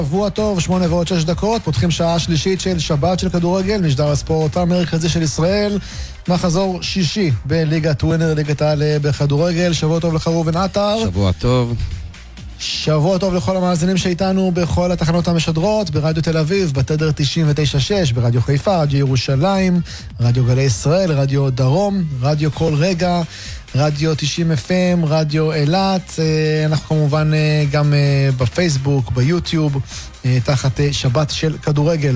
שבוע טוב, 8:06, פותחים שעה שלישית של שבת של כדורגל, משדר הספורט המרכזי של ישראל, מחזור שישי בליגת ווינר, ליגת העל בכדורגל. שבוע טוב לך ראובן עטר. שבוע טוב. שבוע טוב לכל המאזינים שאיתנו בכל התחנות המשדרות, ברדיו תל אביב, בתדר 99.6, ברדיו חיפה, רדיו ירושלים, רדיו גלי ישראל, רדיו דרום, רדיו כל רגע, רדיו 90 FM, רדיו אילת. אנחנו כמובן גם בפייסבוק, ביוטיוב, תחת שבת של כדורגל.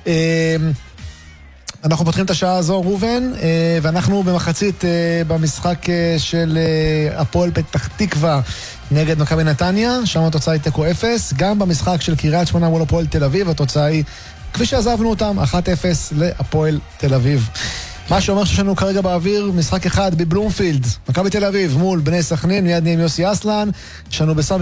אנחנו פותחים את השעה הזו, ראובן, ואנחנו במחצית במשחק של הפועל פתח תקווה נגד מכבי נתניה, שם התוצאה היא תיקו 0. גם במשחק של קריית שמונה מול הפועל תל אביב, התוצאה היא, כפי שעזבנו אותם, 1-0 להפועל תל אביב. מה שאומר שיש לנו כרגע באוויר משחק אחד בבלומפילד, מכבי תל אביב מול בני סכנין, מיד נהיה עם יוסי אסלן, יש לנו בסמי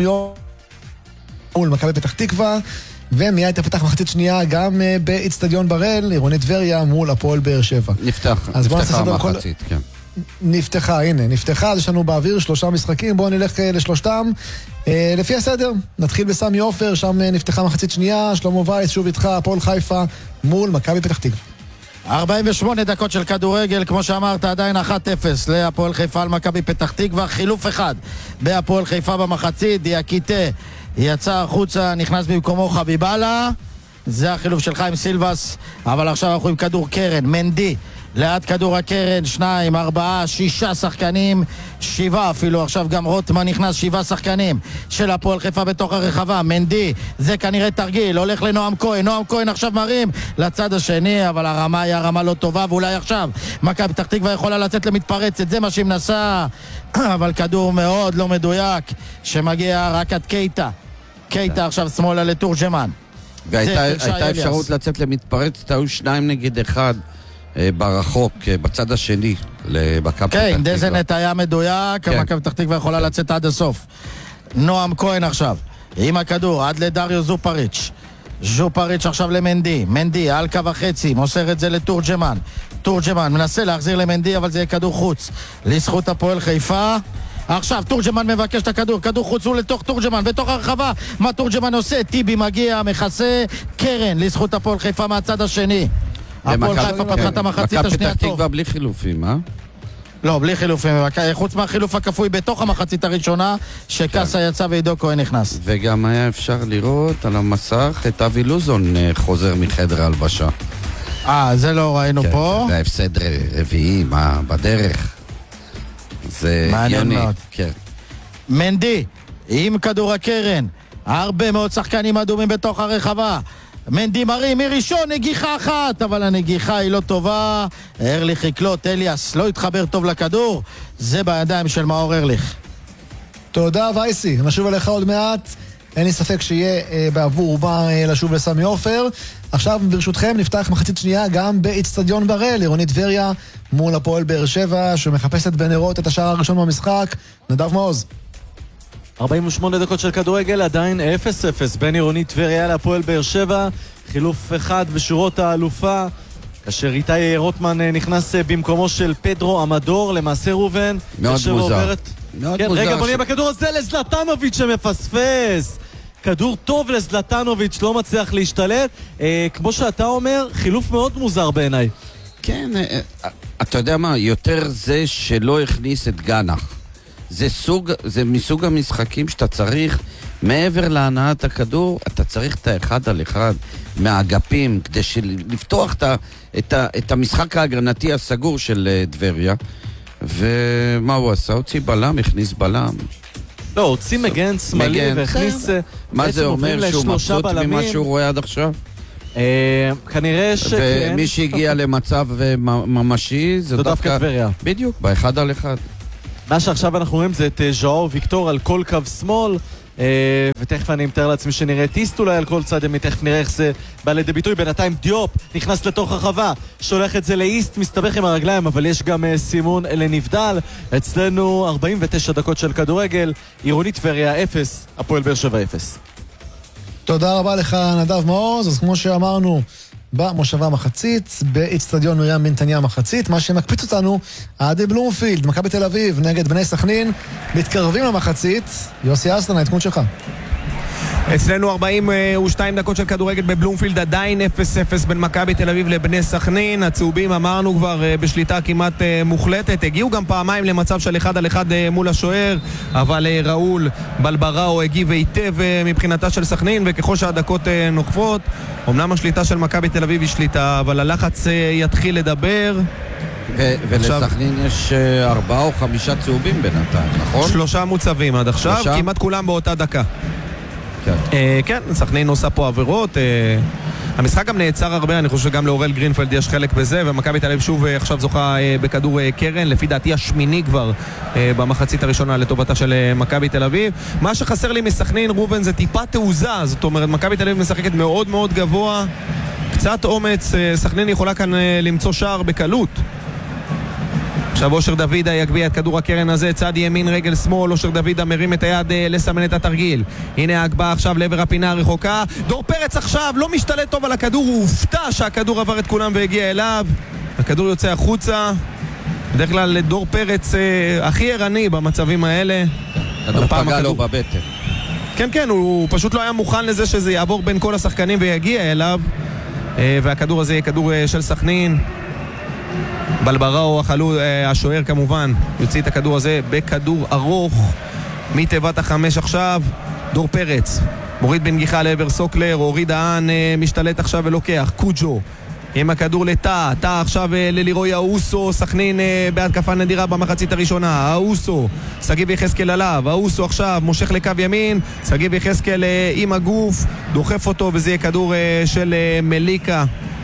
מול מכבי פתח תקווה, ומיד תפתח מחצית שנייה גם באצטדיון בראל, עירוני טבריה מול הפועל באר שבע. נפתחה המחצית, כן. נפתחה, אז יש לנו באוויר 3 משחקים, בואו נלך לשלושתם. לפי הסדר, נתחיל בסמי עופר, שם נפתחה מחצית שנייה, שלמה וייס, שוב איתך, הפועל חיפה מול מכבי פתח תקווה. 48 דקות של כדורגל, כמו שאמרת, עדיין 1-0 להפועל חיפה על מכבי פתח תקווה, חילוף אחד בהפועל חיפה במחצית, דיאקיטה יצא החוצה, נכנס במקומו חביבאללה, זה החילוף של חיים סילבס, אבל עכשיו אנחנו עם כדור קרן, מנדי ליד כדור הקרן, 2, 4, 6 שחקנים, 7 אפילו, עכשיו גם רוטמן נכנס, 7 שחקנים של הפועל חיפה בתוך הרחבה, מנדי, זה כנראה תרגיל, הולך לנועם כהן, נועם כהן עכשיו מרים לצד השני, אבל הרמה היא הרמה לא טובה, ואולי עכשיו מכבי פתח תקווה יכולה לצאת למתפרצת, זה מה שהיא מנסה, אבל כדור מאוד לא מדויק, שמגיע רק עד קייטה עכשיו שמאלה לתורג'מן. והייתה אפשרות לצאת למתפרצת, היו 2 נגד 1 ברחוק, בצד השני למכבי פתח תקווה. כן, דזנט היה מדויק, מכבי פתח תקווה יכולה לצאת עד הסוף. נועם כהן עכשיו, עם הכדור, עד לדריו זופריץ' עכשיו למנדי, מנדי על קו החצי, מוסר את זה לתורג'מן, תורג'מן מנסה להחזיר למנדי, אבל זה יהיה כדור חוץ לזכות הפועל חיפה. עכשיו תורג'מן מבקש את הכדור, כדור חוץ הוא לתוך תורג'מן, בתוך הרחבה, מה תורג'מן עושה? טיבי מגיע, מכסה, קרן לזכות הפועל חיפה מהצד השני. הפועל חיפה פתחה את המחצית השנייה טוב. מכבי פתח תקווה בלי חילופים, אה? לא, בלי חילופים, חוץ מהחילוף הכפוי בתוך המחצית הראשונה, שקסה יצא ועידו כהן נכנס. וגם היה אפשר לראות על המסך את אבי לוזון חוזר מחדר הלבשה. זה לא ראינו פה. זה ההפסד רביעי, מה, בדרך. זה מעניין מאוד. כן. מנדי, עם כדור הקרן, הרבה מאוד שחקנים אדומים בתוך הרחבה. מנדי מרים מראשון, נגיחה אחת, אבל הנגיחה היא לא טובה. ארליך יקלוט, אליאס לא התחבר טוב לכדור, זה בידיים של מאור ארליך. תודה וייסי, נשוב אליך עוד מעט, אין לי ספק שיהיה בעבור רובה לשוב לסמי עופר. עכשיו ברשותכם נפתח מחצית שנייה גם באצטדיון בראל, עירוני טבריה מול הפועל באר שבע, שמחפשת בנרות את השער הראשון במשחק. נדב מעוז. 48 דקות של כדורגל, עדיין 0-0 בין עירוני טבריה להפועל באר שבע, חילוף אחד בשורות האלופה, כאשר איתי רוטמן נכנס במקומו של פדרו אמדור, למעשה ראובן. מאוד מוזר. רגע, בוא נהיה בכדור הזה לזלטנוביץ' שמפספס. כדור טוב לזלטנוביץ', לא מצליח להשתלט. כמו שאתה אומר, חילוף מאוד מוזר בעיניי. כן, אתה יודע מה, יותר זה שלא הכניס את גנח. זה מסוג המשחקים שאתה צריך, מעבר להנעת הכדור, אתה צריך את האחד על אחד מהאגפים, כדי לפתוח את המשחק ההגרנתי הסגור של טבריה. ומה הוא עשה? הוציא בלם, הכניס בלם. לא, הוציא מגן שמאלי והכניס... מה זה אומר שהוא מבסוט ממה שהוא רואה עד עכשיו? כנראה שכן. ומי שהגיע למצב ממשי זה דווקא טבריה. בדיוק, באחד על אחד. מה שעכשיו אנחנו רואים זה את ז'או ויקטור על כל קו שמאל, ותכף אני מתאר לעצמי שנראה את איסט אולי על כל צד, תכף נראה איך זה בא לידי ביטוי. בינתיים דיופ נכנס לתוך הרחבה, שולח את זה לאיסט, מסתבך עם הרגליים, אבל יש גם סימון לנבדל. אצלנו 49 דקות של כדורגל, עירוני טבריה 0, הפועל באר שבע 0. תודה רבה לך נדב מעוז. אז כמו שאמרנו, במושבה מחצית, באצטדיון מרים בנתניה מחצית, מה שמקפיץ אותנו עד בלומפילד, מכבי תל אביב נגד בני סכנין, מתקרבים למחצית. יוסי אסלן, העדכון שלך. אצלנו 42 דקות של כדורגל בבלומפילד, עדיין 0-0 בין מכבי תל אביב לבני סכנין. הצהובים אמרנו כבר בשליטה כמעט מוחלטת, הגיעו גם פעמיים למצב של 1-1 מול השוער, אבל ראול בלבראו הגיב היטב מבחינתה של סכנין, וככל שהדקות נוקפות, אמנם השליטה של מכבי תל אביב היא שליטה, אבל הלחץ יתחיל לדבר. ולסכנין יש 4 או 5 צהובים בינתיים, נכון? 3 מוצבים עד עכשיו, כמעט כולם באותה דקה. כן, סכנין עושה פה עבירות. המשחק גם נעצר הרבה, אני חושב שגם לאורל גרינפלד יש חלק בזה, ומכבי תל אביב שוב עכשיו זוכה בכדור קרן, לפי דעתי השמיני כבר במחצית הראשונה לטובתה של מכבי תל אביב. מה שחסר לי מסכנין, רובן, זה טיפה תעוזה, זאת אומרת, מכבי תל אביב משחקת מאוד מאוד גבוה, קצת אומץ, סכנין יכולה כאן למצוא שער בקלות. עכשיו אושר דוידה יגביע את כדור הקרן הזה, צד ימין רגל שמאל, אושר דוידה מרים את היד לסמן את התרגיל. הנה ההגבהה עכשיו לעבר הפינה הרחוקה, דור פרץ עכשיו לא משתלט טוב על הכדור, הוא הופתע שהכדור עבר את כולם והגיע אליו, הכדור יוצא החוצה. בדרך כלל דור פרץ הכי ערני במצבים האלה, כדור פגע לו בבטן. כן כן, הוא פשוט לא היה מוכן לזה שזה יעבור בין כל השחקנים ויגיע אליו, והכדור הזה יהיה כדור של סכנין. בלבראו השוער כמובן יוציא את הכדור הזה בכדור ארוך מתיבת החמש. עכשיו דור פרץ מוריד בנגיחה לעבר סוקלר, הוריד הען, משתלט עכשיו ולוקח קוג'ו עם הכדור לטא, טא עכשיו ללירוי האוסו. סכנין בהתקפה נדירה במחצית הראשונה, האוסו, סגיב יחזקאל עליו, האוסו עכשיו מושך לקו ימין, סגיב יחזקאל עם הגוף דוחף אותו, וזה יהיה כדור של מליקה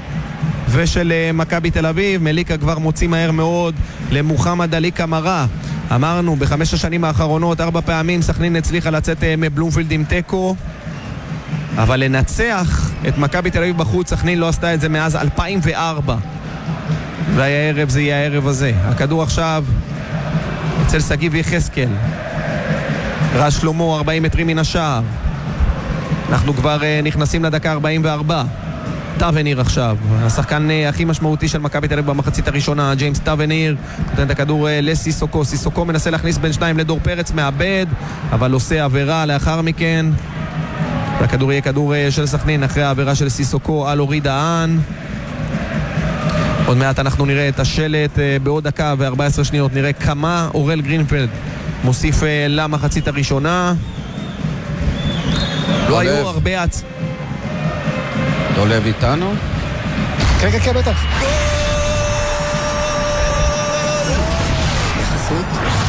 ושל מכבי תל אביב. מליקה כבר מוציא מהר מאוד למוחמד עלי קמרה. אמרנו, ב5 השנים האחרונות 4 פעמים סכנין הצליחה לצאת מבלומפילד עם טקו, אבל לנצח את מכבי תל אביב בחוץ סכנין לא עשתה את זה מאז 2004, והערב זה יהיה הערב הזה. הכדור עכשיו אצל סגיב יחזקאל, רז שלמה 40 מטרים מן השער. אנחנו כבר נכנסים לדקה 44. טאבניר עכשיו, השחקן הכי משמעותי של מכבי תל אביב במחצית הראשונה, ג'יימס טאבניר, נותן את הכדור לסיסוקו. סיסוקו מנסה להכניס בין שניים לדור פרץ, מאבד, אבל עושה עבירה לאחר מכן, והכדור יהיה כדור של סכנין אחרי העבירה של סיסוקו על אוריד הען. עוד מעט אנחנו נראה את השלט, בעוד דקה ו14 שניות נראה כמה אורל גרינפלד מוסיף למחצית הראשונה. לא היו הרבה דולב איתנו? כן, כן, כן, בטח. יחסות.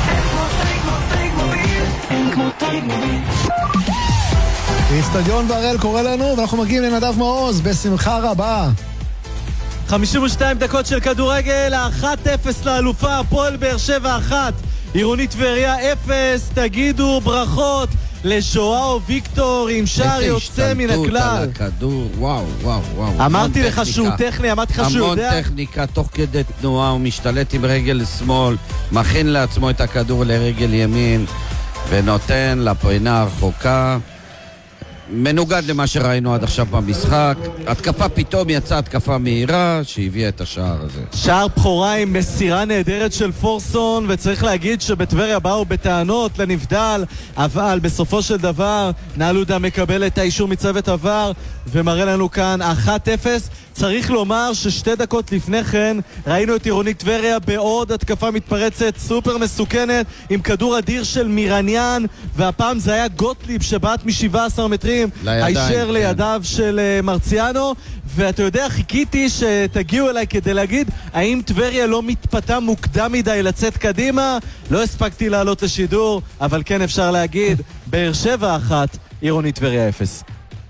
אצטדיון בראל קורא לנו, ואנחנו מגיעים לנדב מעוז, בשמחה רבה. 52 דקות של כדורגל, 1-0 לאלופה, הפועל באר שבע 1, עירוני טבריה 0, תגידו ברכות לשואו ויקטור עם שער יוצא מן הכלל. איזה השתלטות על הכדור, וואו, וואו, וואו. אמרתי לך שהוא טכני, אמרתי לך שהוא יודע. המון טכניקה, תוך כדי תנועה, הוא משתלט עם רגל שמאל, מכין לעצמו את הכדור לרגל ימין, ונותן לפינה הרחוקה. מנוגד למה שראינו עד עכשיו במשחק. התקפה פתאום יצאה התקפה מהירה שהביאה את השער הזה. שער בחורה עם מסירה נהדרת של פורסון, וצריך להגיד שבטבריה באו בטענות לנבדל, אבל בסופו של דבר נעלודה מקבל את האישור מצוות עבר ומראה לנו כאן 1-0. צריך לומר ששתי דקות לפני כן ראינו את עירוני טבריה בעוד התקפה מתפרצת סופר מסוכנת עם כדור אדיר של מירניאן, והפעם זה היה גוטליב שבעט מ17 מטרים הישר לידיו של מרציאנו. ואתה יודע, חיכיתי שתגיעו אליי כדי להגיד האם טבריה לא מתפתה מוקדם מדי לצאת קדימה. לא הספקתי לעלות לשידור, אבל כן אפשר להגיד באר שבע 1, עירוני טבריה 0.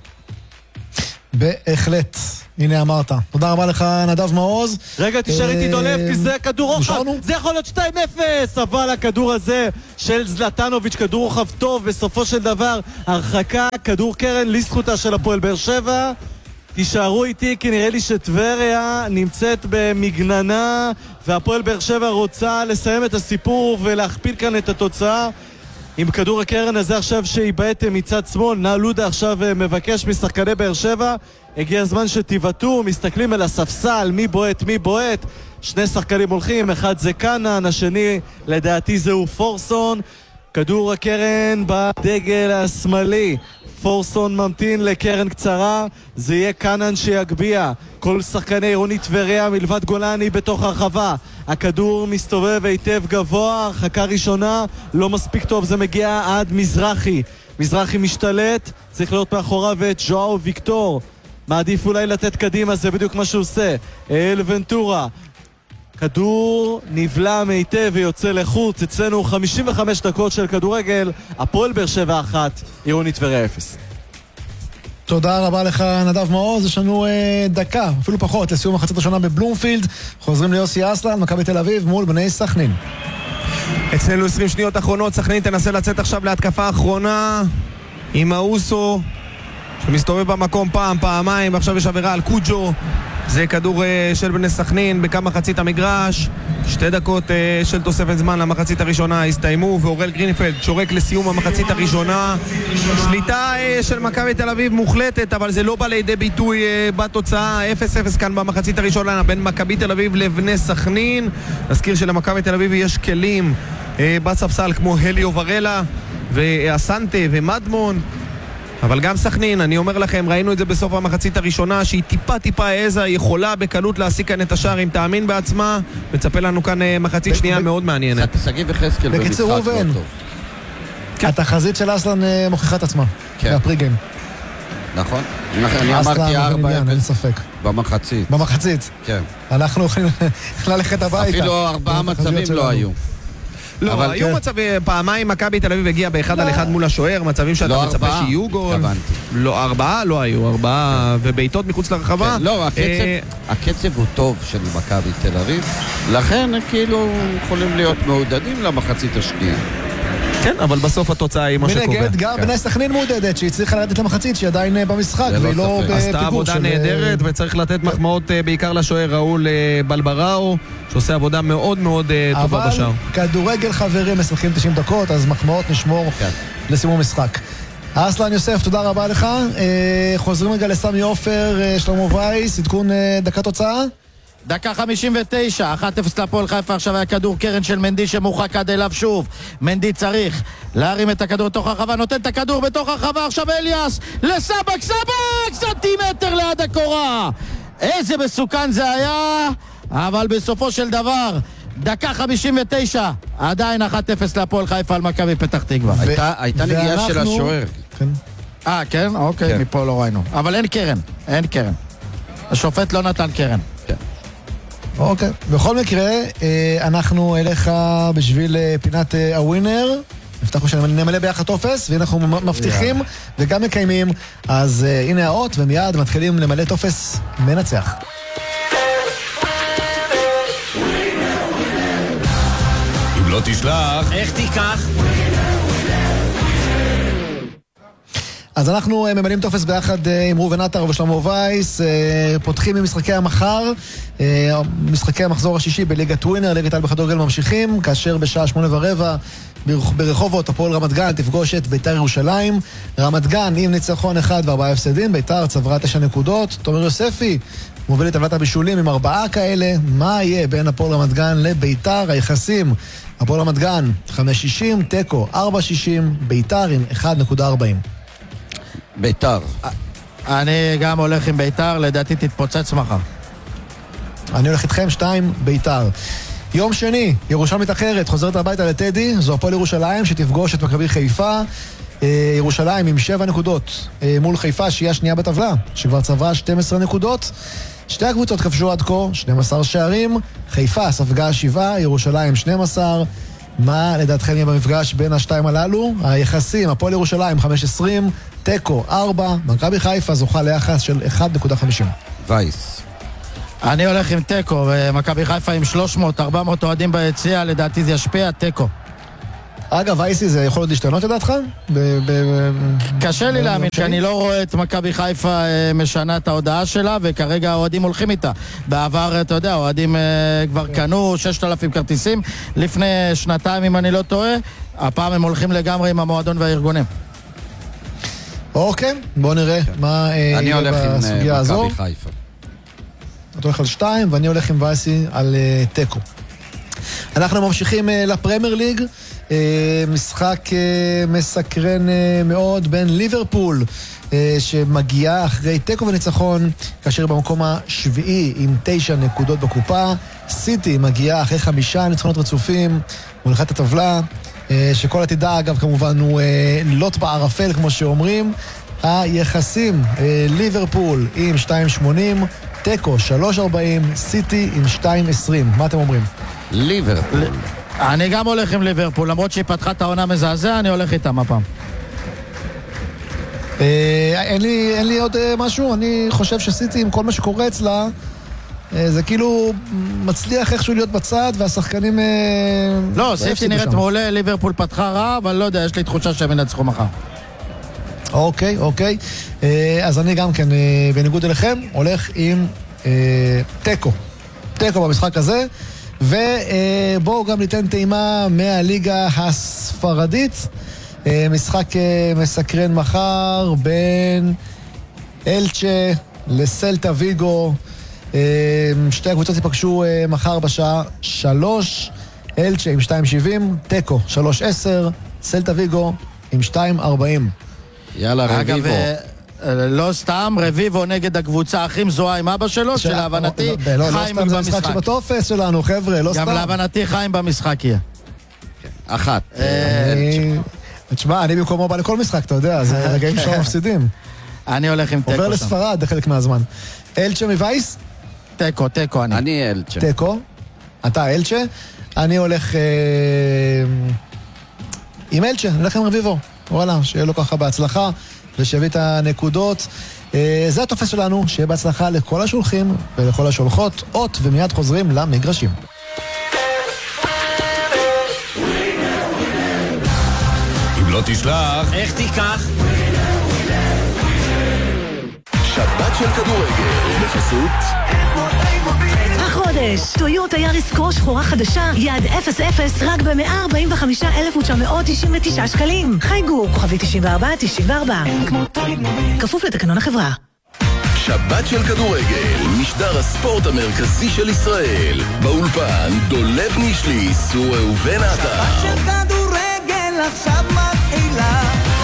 בהחלט, הנה אמרת. תודה רבה לך נדב מעוז. רגע, תשאר איתי דולב, כי זה כדור רוחב, זה יכול להיות 2-0, אבל הכדור הזה של זלטנוביץ' כדור רוחב טוב, בסופו של דבר הרחקה, כדור קרן לזכותה של הפועל באר שבע. תישארו איתי, כי נראה לי שטבריה נמצאת במגננה, והפועל באר שבע רוצה לסיים את הסיפור ולהכפיל כאן את התוצאה עם כדור הקרן הזה עכשיו שיבעט מצד שמאל. נעלודה עכשיו מבקש משחקני באר שבע, הגיע הזמן שתיבטו, מסתכלים על הספסל, מי בועט. שני שחקנים הולכים, אחד זה קנן, השני לדעתי זהו פורסון. כדור הקרן בדגל השמאלי. פורסון ממתין לקרן קצרה, זה יהיה קנן שיגביע. כל שחקני עירוני טבריה מלבד גולני בתוך הרחבה. הכדור מסתובב היטב גבוה, הרחקה ראשונה לא מספיק טוב, זה מגיע עד מזרחי. מזרחי משתלט, צריך להיות מאחוריו את ז'ואאו ויקטור. מעדיף אולי לתת קדימה, זה בדיוק מה שהוא עושה. אל ונטורה. כדור נבלע מיטב ויוצא לחוץ. אצלנו 55 דקות של כדורגל. הפועל באר שבע 1, עירוני טבריה 0. תודה רבה לך נדב מעוז. יש לנו דקה, אפילו פחות, לסיום מחצית השנה בבלומפילד. חוזרים ליוסי אסלן, מכבי תל אביב מול בני סכנין. אצלנו 20 שניות אחרונות, סכנין תנסה לצאת עכשיו להתקפה האחרונה עם האוסו שמסתובב במקום פעם, פעמיים, ועכשיו יש עבירה על קוג'ו. זה כדור של בני סכנין בכמה מחצית המגרש. 2 דקות של תוספת זמן למחצית הראשונה הסתיימו, ואורל גרינפלד שורק לסיום המחצית הראשונה. שליטה של מכבי תל אביב מוחלטת, אבל זה לא בא לידי ביטוי בתוצאה. 0-0 כאן במחצית הראשונה בין מכבי תל אביב לבני סכנין. נזכיר שלמכבי תל אביב יש כלים בספסל כמו הליו ורלה ואסנטה ומדמון, אבל גם סכנין, אני אומר לכם, ראינו את זה בסוף המחצית הראשונה, שהיא טיפה העזה, יכולה בקלות להשיג כאן את השער אם תאמין בעצמה. מצפה לנו כאן מחצית שנייה מאוד מעניינת. שגיב וחזקאל במשחק בקיצור, לא ראובן, טוב. התחזית של אסלן מוכיחה את עצמה. כן. מהפריגיים. נכון. אני אמרתי 4 אין ספק. במחצית. במחצית. כן. אנחנו יכולים ללכת הביתה. אפילו 4 מצבים לא היו. לא, היו מצבים, פעמיים מכבי תל אביב הגיע ב1 על 1 מול השוער, מצבים שאתה מצפה שיהיו גול. לא, 4 לא היו, 4 ובעיטות מחוץ לרחבה. לא, הקצב הוא טוב של מכבי תל אביב, לכן כאילו יכולים להיות מעודדים למחצית השנייה. כן, אבל בסוף התוצאה היא מה שקובע. מנגד, גם בני סכנין מעודדת, שהיא צריכה לרדת למחצית, שהיא עדיין במשחק, והיא לא בפיגור. עשתה עבודה נהדרת, וצריך לתת מחמאות בעיקר לשוער ראול בלבראו, שעושה עבודה מאוד מאוד טובה בשער. אבל כדורגל חברים משחקים 90 דקות, אז מחמאות נשמור לסיום המשחק. אסלן יוסף, תודה רבה לך. חוזרים רגע לסמי עופר, שלמה וייס, עדכון דקה תוצאה. דקה 59, 1-0 להפועל חיפה. עכשיו היה כדור קרן של מנדי שמורחק עד אליו שוב. מנדי צריך להרים את הכדור בתוך הרחבה, נותן את הכדור בתוך הרחבה. עכשיו אליאס לסבק, סבק סנטימטר ליד הקורה. איזה מסוכן זה היה, אבל בסופו של דבר דקה 59, עדיין 1-0 להפועל חיפה על מכבי פתח תקווה. הייתה נגיעה של השוער. כן? אוקיי, מפה לא ראינו. אבל אין קרן. השופט לא נתן קרן. אוקיי, בכל מקרה, אנחנו אליך בשביל פינת הווינר. הבטחנו שנמלא ביחד טופס, והנה אנחנו מבטיחים וגם מקיימים. אז הנה האות, ומיד מתחילים למלא טופס מנצח. אם לא תשלח, איך תיקח? אז אנחנו ממלאים טופס ביחד עם ראובן עטר ושלמה וייס, פותחים עם משחקי המחר, משחקי המחזור השישי בליגת ווינר, ליגת העל בכדורגל ממשיכים, כאשר בשעה 8:15 ברחובות הפועל רמת גן תפגוש את ביתר ירושלים. רמת גן עם ניצחון 1 ו4 הפסדים, ביתר צברה 9 נקודות. תומר יוספי מוביל את טבלת הבישולים עם 4 כאלה. מה יהיה בין הפועל רמת גן לביתר? היחסים: הפועל רמת גן 5.60, תיקו 4.60, ביתר עם 1.40. ביתר. אני גם הולך עם ביתר, לדעתי תתפוצץ מחר. אני הולך איתכם 2, ביתר. יום שני, ירושלמית אחרת, חוזרת הביתה לטדי, זו הפועל ירושלים שתפגוש את מכבי חיפה. ירושלים עם 7 נקודות מול חיפה, שהיא השנייה בטבלה, שכבר צברה 12 נקודות. שתי הקבוצות כבשו עד כה 12 שערים, חיפה ספגה 7, ירושלים 12. מה לדעתכם יהיה במפגש בין השתיים הללו? היחסים: הפועל ירושלים 5.20, תיקו 4, מכבי חיפה זוכה ליחס של 1.50. וייס. אני הולך עם תיקו, ומכבי חיפה עם 300-400 אוהדים ביציאה, לדעתי זה ישפיע, תיקו. אגב, וייסי, זה יכול עוד להשתנות לדעתך? קשה לי להאמין, כי אני לא רואה את מכבי חיפה משנה את ההודעה שלה, וכרגע האוהדים הולכים איתה. בעבר, אתה יודע, האוהדים כבר קנו 6,000 כרטיסים לפני שנתיים, אם אני לא טועה. הפעם הם הולכים לגמרי עם המועדון והארגונים. אוקיי, בואו נראה מה יהיה בסוגיה הזו. אני הולך עם מכבי חיפה. אתה הולך על 2, ואני הולך עם וייסי על תיקו. אנחנו ממשיכים לפרמייר ליג, משחק מסקרן מאוד בין ליברפול, שמגיעה אחרי תיקו וניצחון, כאשר במקום השביעי עם 9 נקודות בקופה. סיטי מגיעה אחרי 5 ניצחונות רצופים, מולכת הטבלה, שכל עתידה אגב כמובן הוא לוט בערפל כמו שאומרים. היחסים, ליברפול עם 2.80, תיקו 3.40, סיטי עם 2.20. מה אתם אומרים? ליברפול. אני גם הולך עם ליברפול, למרות שהיא פתחה את העונה מזעזע, אני הולך איתם הפעם. אין לי עוד משהו, אני חושב שסיטי עם כל מה שקורה אצלה, זה כאילו מצליח איכשהו להיות בצד, והשחקנים... לא, סיטי נראית מעולה, ליברפול פתחה רע, אבל לא יודע, יש לי תחושה שהם ינצחו מחר. אוקיי. אז אני גם כן, בניגוד אליכם, הולך עם תיקו במשחק הזה, ובואו גם ניתן טעימה מהליגה הספרדית. משחק מסקרן מחר בין אלצ'ה לסלטה ויגו. שתי הקבוצות ייפגשו מחר בשעה 3, אלצ'ה עם 2.70, תיקו 3.10, סלטה ויגו עם 2.40. יאללה, רביבו. לא סתם, רביבו נגד הקבוצה הכי מזוהה עם אבא שלו, שלהבנתי חיים במשחק. לא סתם, זה משחק שבטופס שלנו, חבר'ה, לא סתם. גם להבנתי חיים במשחק יהיה. 1. תשמע, אני במקומו בא לכל משחק, אתה יודע, זה רגעים שלא מפסידים. אני הולך עם תיקו. עובר לספרד בחלק מהזמן. אלצ'ה מווייס? תיקו אני. אני אלצ'ה. תיקו. אתה אלצ'ה. אני הולך עם אלצ'ה, אני הולך עם רביבו. וואלה, שיהיה לו ככה בהצלחה, ושיביא את הנקודות. זה התופס שלנו, שיהיה בהצלחה לכל השולחים ולכל השולחות. אות, ומיד חוזרים למגרשים. אם לא תשלח, איך תיקח? שבת של כדורגל בחסות החודש, טויוטה יאריס קרוס שחורה חדשה, יעד 0-0 רק ב-145,999 שקלים. חייגו, כוכבי 9494. כפוף לתקנון החברה. שבת של כדורגל, משדר הספורט המרכזי של ישראל. באולפן דולב נישליס וראובן עטר. שבת של כדורגל עכשיו מתחילה.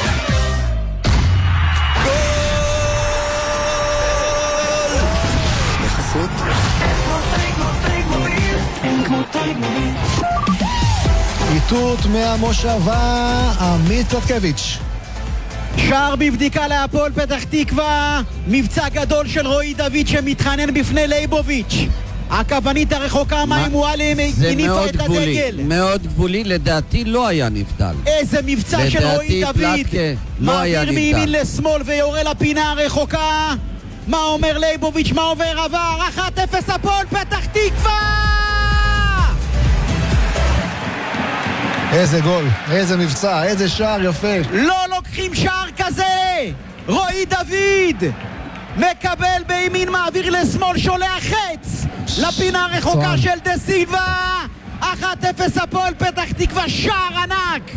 בחסות איתות מהמושבה, עמית לטקביץ'. שער בבדיקה להפועל פתח תקווה, מבצע גדול של רועי דוד שמתחנן בפני לייבוביץ'. הכוונית הרחוקה מים מועלם הניפה את הדגל. זה מאוד גבולי, לדעתי לא היה נבדל. איזה מבצע של רועי דוד, מעביר מימין לשמאל ויורה לפינה הרחוקה. מה אומר לייבוביץ', מה עובר עבר? 1-0 הפועל פתח תקווה. איזה גול, איזה מבצע, איזה שער יפה. לא לוקחים שער כזה. רועי דוד מקבל בימין, מעביר לשמאל, שולח חץ לפינה הרחוקה של דה סילבה. 1-0 הפועל פתח תקווה, שער ענק.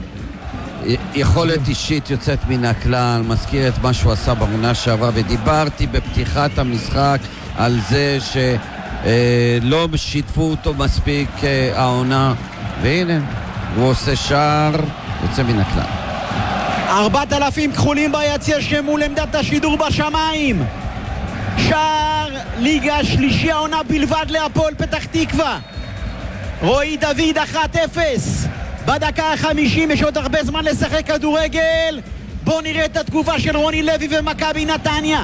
יכולת אישית יוצאת מן הכלל, מזכיר את מה שהוא עשה בעונה שעברה, ודיברתי בפתיחת המשחק על זה שלא שיתפו אותו מספיק העונה, והנה הוא עושה שער, יוצא מן הכלל. 4,000 כחולים ביציע שמול עמדת השידור בשמיים. שער ליגה שלישי העונה בלבד להפועל פתח תקווה. רועי דוד 1-0 בדקה ה-50, יש עוד הרבה זמן לשחק כדורגל. בואו נראה את התגובה של רוני לוי ומכבי נתניה.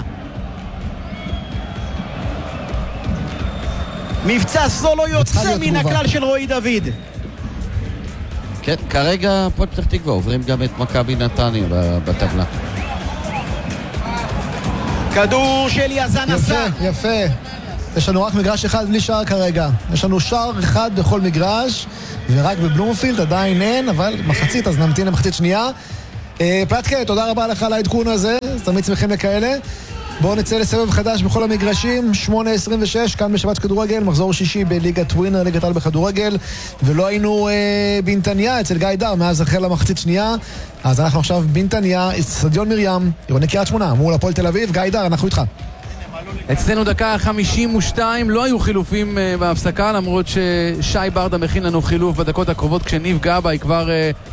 מבצע סולו יוצא מן הכלל של רועי דוד. כן, כרגע הפועל פתח תקווה עוברים גם את מכבי נתניה בטבלה. כדור של יזן עשה. יפה. יש לנו רק מגרש אחד בלי שער כרגע. יש לנו שער אחד בכל מגרש, ורק בבלומפילד עדיין אין, אבל מחצית, אז נמתין למחצית שנייה. פלטקה, תודה רבה לך על העדכון הזה, תמיד שמחים לכאלה. בואו נצא לסבב חדש בכל המגרשים, 8:26, כאן בשבת כדורגל, מחזור שישי בליגת ווינר, ליגת על בכדורגל, ולא היינו בנתניה אצל גיא דר, מאז החל המחצית שנייה, אז אנחנו עכשיו בנתניה, אצטדיון מרים, עירוני קריית שמונה, מול הפועל תל אביב. גיא דר, אנחנו איתך. אצלנו דקה 52, לא היו חילופים בהפסקה, למרות ששי ברדה מכין לנו חילוף בדקות הקרובות כשניב גבאי כבר